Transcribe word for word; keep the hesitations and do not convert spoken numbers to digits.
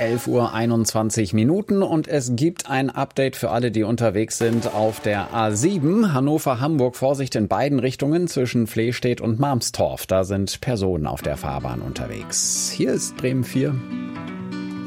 elf Uhr einundzwanzig Minuten und es gibt ein Update für alle, die unterwegs sind auf der A sieben. Hannover-Hamburg, Vorsicht in beiden Richtungen zwischen Flehstedt und Marmstorf. Da sind Personen auf der Fahrbahn unterwegs. Hier ist Bremen vier.